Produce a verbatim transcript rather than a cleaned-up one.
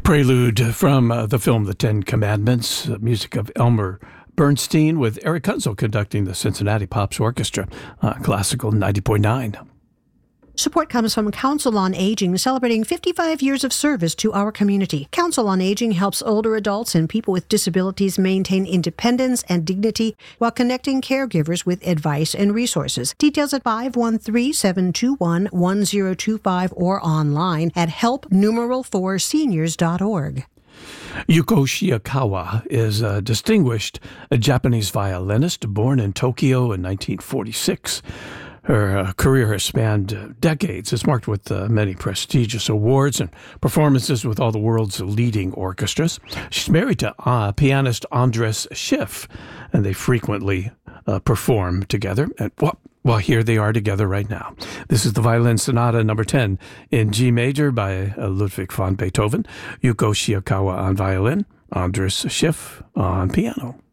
Prelude from uh, the film The Ten Commandments, uh, music of Elmer Bernstein, with Eric Kunzel conducting the Cincinnati Pops Orchestra, uh, Classical ninety point nine. Support comes from Council on Aging, celebrating fifty-five years of service to our community. Council on Aging helps older adults and people with disabilities maintain independence and dignity while connecting caregivers with advice and resources. Details at five one three, seven two one, one zero two five or online at help numeral four seniors dot org. Yuko Shirakawa is a distinguished Japanese violinist born in Tokyo in nineteen forty-six. Her uh, career has spanned uh, decades. It's marked with uh, many prestigious awards and performances with all the world's leading orchestras. She's married to uh, pianist Andres Schiff, and they frequently uh, perform together. And well, well, here they are together right now. This is the Violin Sonata number ten in G major by uh, Ludwig van Beethoven. Yuko Shirakawa on violin, Andres Schiff on piano.